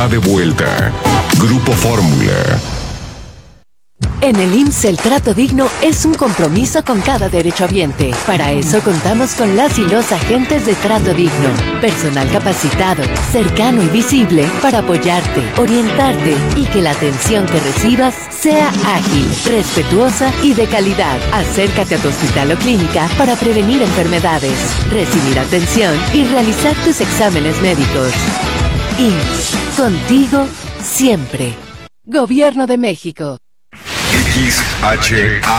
De vuelta. Grupo Fórmula. En el IMSS el trato digno es un compromiso con cada derechohabiente. Para eso contamos con las y los agentes de trato digno. Personal capacitado, cercano y visible para apoyarte, orientarte y que la atención que recibas sea ágil, respetuosa y de calidad. Acércate a tu hospital o clínica para prevenir enfermedades, recibir atención y realizar tus exámenes médicos. IMSS, contigo siempre. Gobierno de México. XHACE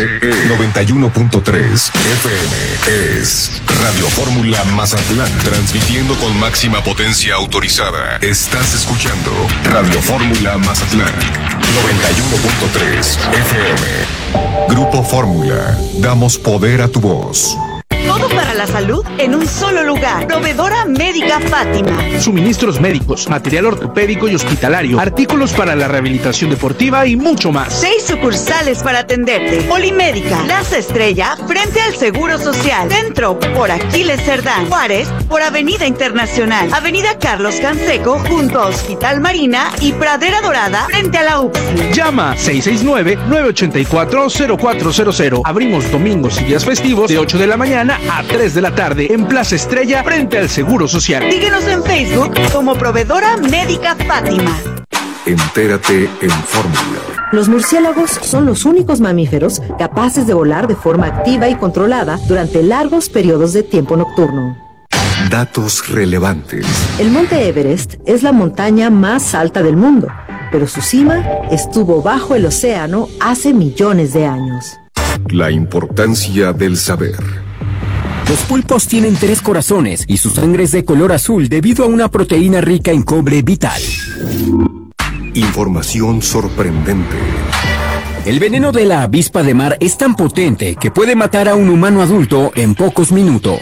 91.3 FM es Radio Fórmula Mazatlán, transmitiendo con máxima potencia autorizada. Estás escuchando Radio Fórmula Mazatlán 91.3 FM. Grupo Fórmula, damos poder a tu voz. Todo para la salud en un solo lugar. Proveedora Médica Fátima. Suministros médicos, material ortopédico y hospitalario, artículos para la rehabilitación deportiva y mucho más. 6 sucursales para atenderte. Polimédica, Plaza Estrella, frente al Seguro Social. Centro, por Aquiles Cerdán. Juárez, por Avenida Internacional. Avenida Carlos Canseco, junto a Hospital Marina y Pradera Dorada, frente a la UPSI. Llama 669-984-0400. Abrimos domingos y días festivos de 8 de la mañana a 3 de la tarde en Plaza Estrella frente al Seguro Social. Síguenos en Facebook como Proveedora Médica Fátima. Entérate en Fórmula. Los murciélagos son los únicos mamíferos capaces de volar de forma activa y controlada durante largos periodos de tiempo nocturno. Datos relevantes. El monte Everest es la montaña más alta del mundo, pero su cima estuvo bajo el océano hace millones de años. La importancia del saber. Los pulpos tienen 3 corazones y su sangre es de color azul debido a una proteína rica en cobre vital. Información sorprendente. El veneno de la avispa de mar es tan potente que puede matar a un humano adulto en pocos minutos.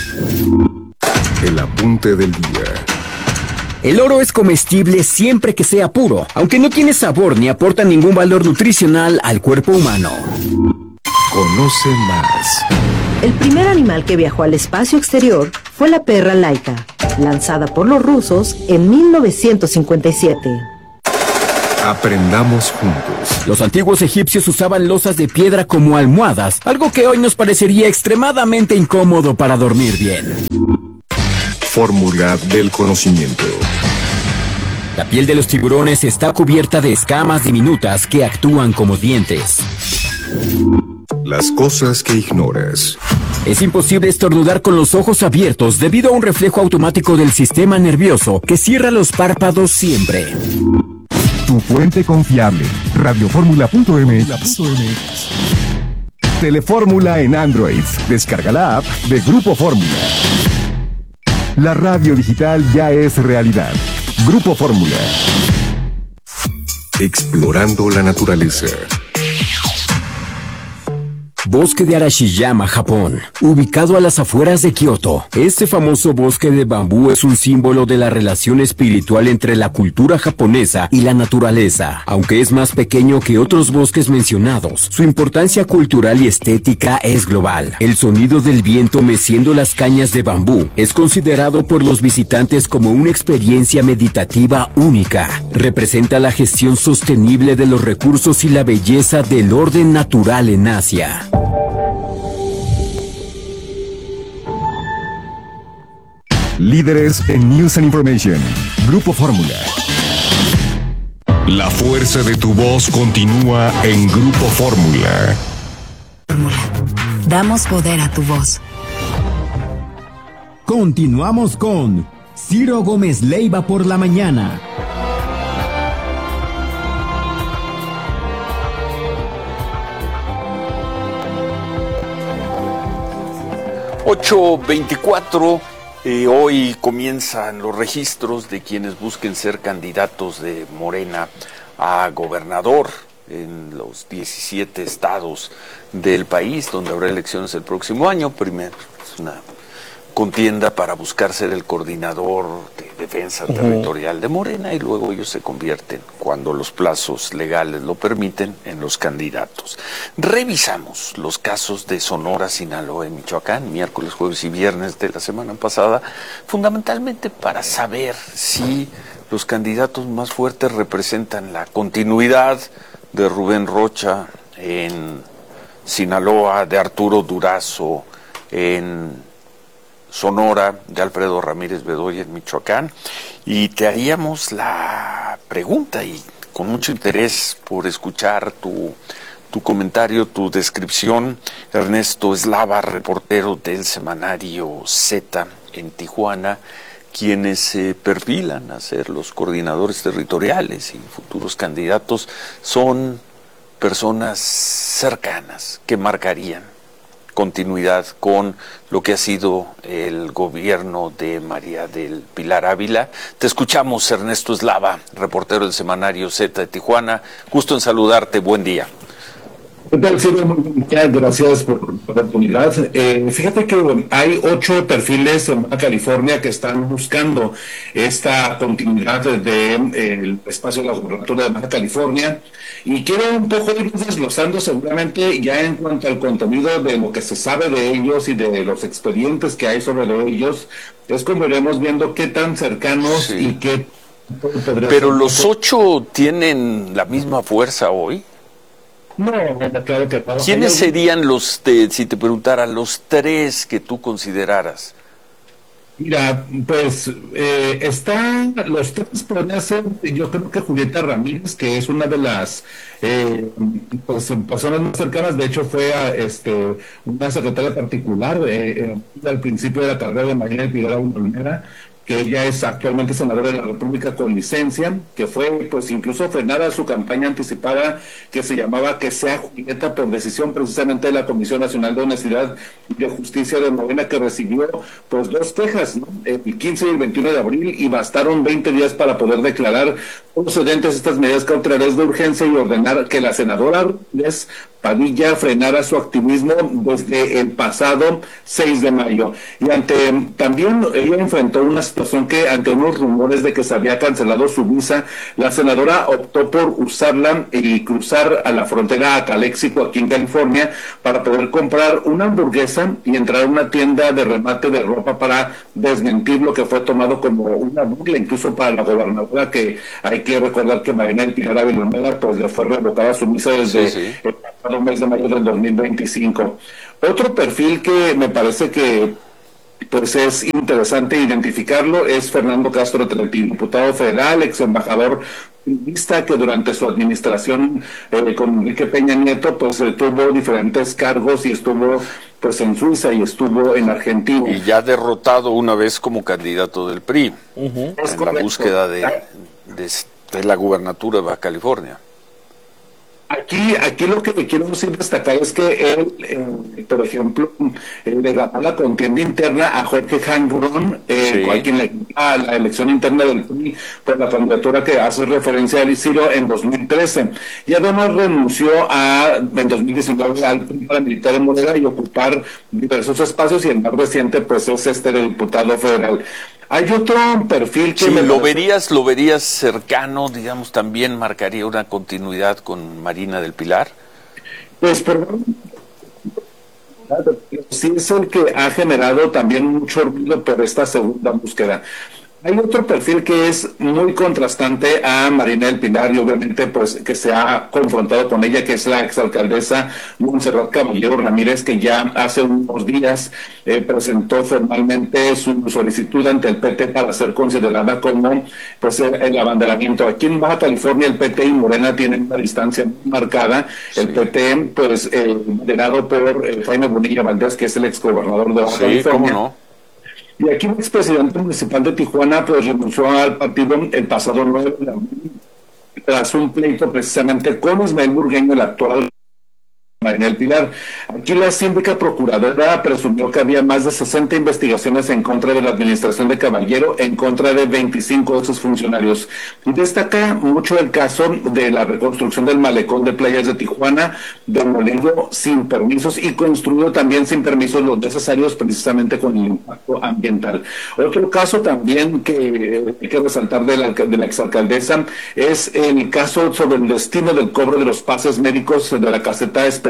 El apunte del día. El oro es comestible siempre que sea puro, aunque no tiene sabor ni aporta ningún valor nutricional al cuerpo humano. Conoce más. El primer animal que viajó al espacio exterior fue la perra Laika, lanzada por los rusos en 1957. Aprendamos juntos. Los antiguos egipcios usaban losas de piedra como almohadas, algo que hoy nos parecería extremadamente incómodo para dormir bien. Fórmula del conocimiento. La piel de los tiburones está cubierta de escamas diminutas que actúan como dientes. Las cosas que ignoras. Es imposible estornudar con los ojos abiertos debido a un reflejo automático del sistema nervioso que cierra los párpados siempre. Tu fuente confiable, radioformula.mx. Telefórmula en Android. Descarga la app de Grupo Fórmula. La radio digital ya es realidad. Grupo Fórmula. Explorando la naturaleza. Bosque de Arashiyama, Japón, ubicado a las afueras de Kioto. Este famoso bosque de bambú es un símbolo de la relación espiritual entre la cultura japonesa y la naturaleza. Aunque es más pequeño que otros bosques mencionados, su importancia cultural y estética es global. El sonido del viento meciendo las cañas de bambú es considerado por los visitantes como una experiencia meditativa única. Representa la gestión sostenible de los recursos y la belleza del orden natural en Asia. Líderes en News and Information. Grupo Fórmula. La fuerza de tu voz continúa en Grupo Fórmula. Damos poder a tu voz. Continuamos con Ciro Gómez Leiva por la mañana. (8:24). Hoy comienzan los registros de quienes busquen ser candidatos de Morena a gobernador en los 17 estados del país, donde habrá elecciones el próximo año. Primero es una contienda para buscar ser el coordinador de defensa territorial de Morena y luego ellos se convierten, cuando los plazos legales lo permiten, en los candidatos. Revisamos los casos de Sonora, Sinaloa y Michoacán, miércoles, jueves y viernes de la semana pasada, fundamentalmente para saber si los candidatos más fuertes representan la continuidad de Rubén Rocha en Sinaloa, de Arturo Durazo en Sonora, de Alfredo Ramírez Bedoya en Michoacán, y te haríamos la pregunta, y con mucho interés por escuchar tu comentario, tu descripción. Ernesto Eslava, reportero del semanario Z en Tijuana, quienes se perfilan a ser los coordinadores territoriales y futuros candidatos, son personas cercanas que marcarían continuidad con lo que ha sido el gobierno de María del Pilar Ávila. Te escuchamos, Ernesto Eslava, reportero del semanario Z de Tijuana. Gusto en saludarte, buen día. ¿Qué tal, Silvia? Muchas gracias por la oportunidad. Fíjate que hay 8 perfiles en Baja California que están buscando esta continuidad del espacio de la gobernatura de Baja California, y quiero un poco ir desglosando seguramente ya en cuanto al contenido de lo que se sabe de ellos y de los expedientes que hay sobre ellos. Es como iremos viendo qué tan cercanos y qué... Pero los 8 tienen la misma fuerza hoy. No, claro que no. ¿Quiénes serían si te preguntara, los 3 que tú consideraras? Mira, pues los 3 podrían ser, yo creo que Julieta Ramírez, que es una de las personas más cercanas. De hecho fue una secretaria particular al principio de la carrera de María del Pilar Ávila, que ella es actualmente senadora de la República con licencia, que fue pues incluso frenada su campaña anticipada que se llamaba Que sea Julieta, por decisión precisamente de la Comisión Nacional de Honestidad y de Justicia de Morena, que recibió pues 2 quejas, ¿no?, el 15 y el 21 de abril, y bastaron 20 días para poder declarar procedentes estas medidas cautelares de urgencia y ordenar que la senadora Ruiz Padilla frenara su activismo desde el pasado 6 de mayo. Y también ella enfrentó una situación que, ante unos rumores de que se había cancelado su visa, la senadora optó por usarla y cruzar a la frontera a Calexico, aquí en California, para poder comprar una hamburguesa y entrar a una tienda de remate de ropa para desmentir lo que fue tomado como una burla, incluso para la gobernadora, que hay que recordar que María del Pilar Ávila pues le fue revocada su visa desde el pasado mes de mayo del 2025. Otro perfil que me parece que pues es interesante identificarlo es Fernando Castro Tretti, diputado federal, ex embajador vista, que durante su administración con Enrique Peña Nieto pues tuvo diferentes cargos y estuvo pues en Suiza y estuvo en Argentina. Y ya derrotado una vez como candidato del PRI en la búsqueda de la gubernatura de Baja California. Aquí lo que quiero destacar es que él, por ejemplo, le ganó la contienda interna a Jorge Hangrón, a quien le ganó a la elección interna del PRI por la candidatura que hace referencia a Isidro en 2013. Y además renunció en 2019 al PRI paramilitar de Morena y ocupar diversos espacios, y el más reciente pues es el diputado federal. Hay otro perfil que lo verías cercano, digamos, también marcaría una continuidad con Marina del Pilar. Pues sí es el que ha generado también mucho ruido por esta segunda búsqueda. Hay otro perfil que es muy contrastante a Marina del Pilar, y obviamente pues que se ha confrontado con ella, que es la exalcaldesa Montserrat Caballero Ramírez, que ya hace unos días presentó formalmente su solicitud ante el PT para ser considerada como pues el abanderamiento. Aquí en Baja California el PT y Morena tienen una distancia muy marcada. El PT pues liderado por Jaime Bonilla Valdés, que es el exgobernador de Baja California. ¿Cómo no? Y aquí el expresidente municipal de Tijuana pues renunció al partido el pasado 9 de abril tras un pleito precisamente con Ismael Burgueño, el actual María del Pilar. Aquí la síndica procuradora presumió que había más de 60 investigaciones en contra de la administración de Caballero, en contra de 25 de sus funcionarios. Y destaca mucho el caso de la reconstrucción del malecón de playas de Tijuana, demolido sin permisos y construido también sin permisos los necesarios, precisamente con el impacto ambiental. Otro caso también que hay que resaltar de la exalcaldesa es el caso sobre el destino del cobro de los pases médicos de la caseta especial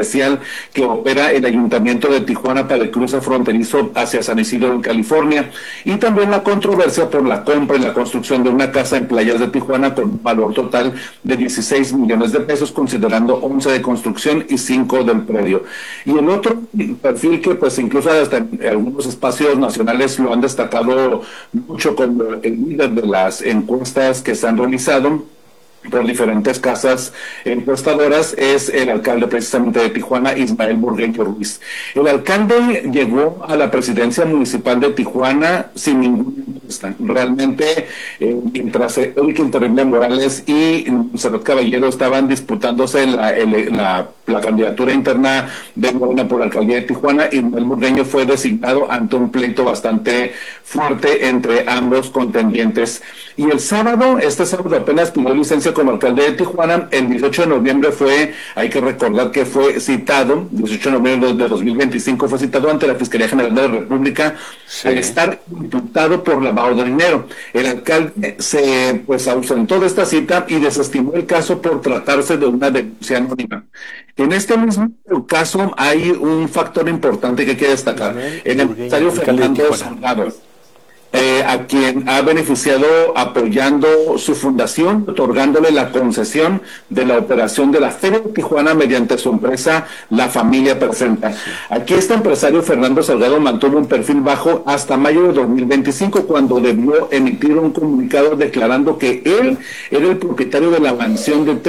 especial que opera el Ayuntamiento de Tijuana para el cruce fronterizo hacia San Isidro, en California, y también la controversia por la compra y la construcción de una casa en Playas de Tijuana con un valor total de 16 millones de pesos, considerando 11 de construcción y 5 del predio. Y el otro perfil que pues incluso hasta en algunos espacios nacionales lo han destacado mucho como el líder de las encuestas que se han realizado por diferentes casas encuestadoras, es el alcalde precisamente de Tijuana, Ismael Burgueño Ruiz. El alcalde llegó a la presidencia municipal de Tijuana sin ninguna encuesta. Realmente, mientras Enrique Terrible Morales y Montserrat Caballero estaban disputándose la candidatura interna de Morena por la alcaldía de Tijuana, Ismael Burgueño fue designado ante un pleito bastante fuerte entre ambos contendientes. Y el sábado, este sábado apenas pidió licencia como alcalde de Tijuana. El 18 de noviembre hay que recordar que fue citado, 18 de noviembre de 2025, fue citado ante la Fiscalía General de la República al estar imputado por lavado de dinero. El alcalde se ausentó de esta cita y desestimó el caso por tratarse de una denuncia anónima. En este mismo caso hay un factor importante que hay que destacar. El empresario Fernando Salgado, a quien ha beneficiado apoyando su fundación, otorgándole la concesión de la operación de la Feria de Tijuana mediante su empresa La Familia Presenta. Aquí este empresario Fernando Salgado mantuvo un perfil bajo hasta mayo de 2025, cuando debió emitir un comunicado declarando que él era el propietario de la mansión de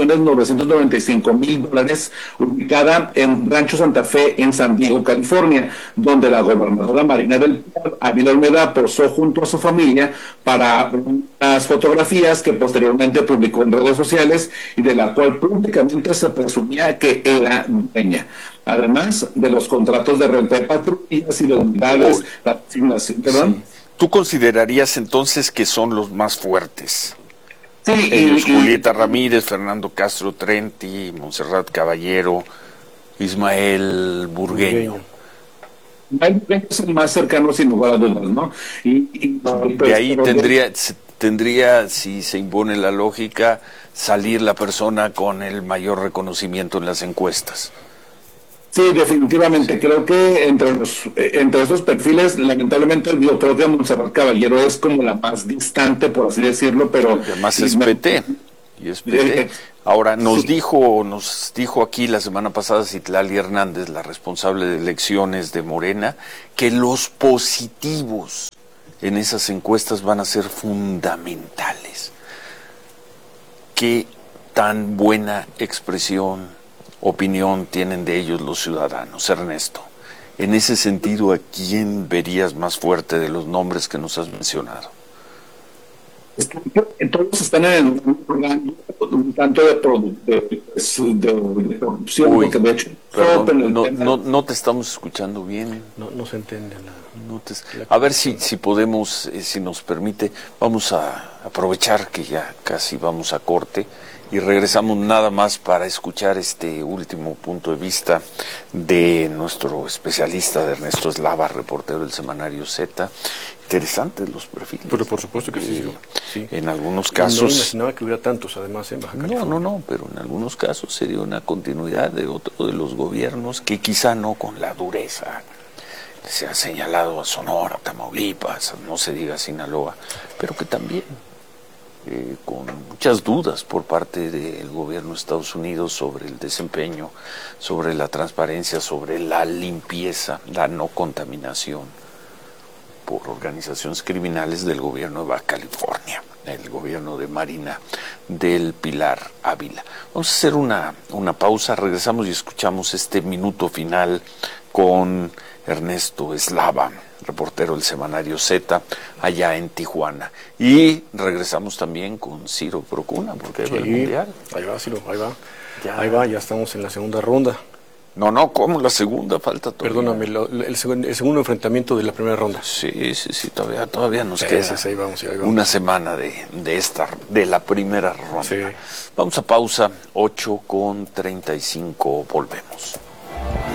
$3,995,000 ubicada en Rancho Santa Fe en San Diego, California, donde la gobernadora Marina del Pilar, Ávila Olmeda, junto a su familia para unas fotografías que posteriormente publicó en redes sociales y de la cual públicamente se presumía que era dueña. Además de los contratos de renta de patrullas y los unidades, la asignación, ¿perdón? Sí. ¿Tú considerarías entonces que son los más fuertes? Sí, Julieta Ramírez, Fernando Castro Trenti, Montserrat Caballero, Ismael Burgueño. Es el más cercano sin lugar a dudas, ¿no? De ahí tendría, si se impone la lógica, salir la persona con el mayor reconocimiento en las encuestas. Sí, definitivamente. Creo que entre esos perfiles, lamentablemente, yo creo que Montserrat Caballero es como la más distante, por así decirlo, pero además es PT. Y es PT. Ahora, nos dijo aquí la semana pasada Citlali Hernández, la responsable de elecciones de Morena, que los positivos en esas encuestas van a ser fundamentales. ¿Qué tan buena opinión tienen de ellos los ciudadanos, Ernesto? En ese sentido, ¿a quién verías más fuerte de los nombres que nos has mencionado? Todos están en un tanto de corrupción. Uy, porque de hecho, no te estamos escuchando bien. No se entiende nada. A ver si podemos, si nos permite, vamos a aprovechar que ya casi vamos a corte y regresamos nada más para escuchar este último punto de vista de nuestro especialista, de Ernesto Eslava, reportero del semanario Z. Interesantes los perfiles. Pero por supuesto que sí. En algunos casos... No imaginaba que hubiera tantos, además, en Baja California. No, pero en algunos casos sería una continuidad de otro de los gobiernos que quizá no con la dureza que se ha señalado a Sonora, Tamaulipas, no se diga Sinaloa, pero que también con muchas dudas por parte del gobierno de Estados Unidos sobre el desempeño, sobre la transparencia, sobre la limpieza, la no contaminación por organizaciones criminales del gobierno de Baja California, el gobierno de Marina del Pilar Ávila. Vamos a hacer una pausa, regresamos y escuchamos este minuto final con Ernesto Eslava, reportero del semanario Z, allá en Tijuana. Y regresamos también con Ciro Procuna, porque hay el Mundial. Ahí va, Ciro, ahí va. Ya estamos en la segunda ronda. No, ¿cómo la segunda? Falta todavía. Perdóname, el segundo enfrentamiento de la primera ronda. Sí, todavía nos queda ahí vamos. Una semana de la primera ronda. Sí. Vamos a pausa, 8:35, volvemos.